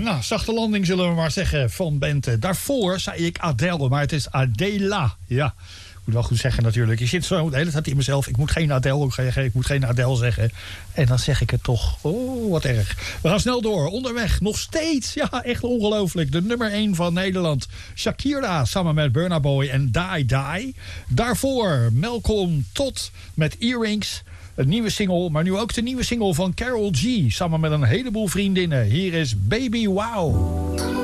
Nou, zachte landing zullen we maar zeggen van Bente. Daarvoor zei ik Adele, maar het is Adela. Ja, ik moet wel goed zeggen natuurlijk. Je zit zo de hele tijd in mezelf. Ik moet geen Adele zeggen, ik moet geen Adele zeggen. En dan zeg ik het toch. Oh, wat erg. We gaan snel door. Onderweg, nog steeds. Ja, echt ongelooflijk. De nummer 1 van Nederland. Shakira samen met Burna Boy en Die Die. Daarvoor Malcolm Todd met Earrings. Een nieuwe single, maar nu ook de nieuwe single van Karol G. Samen met een heleboel vriendinnen. Hier is Baby Wow.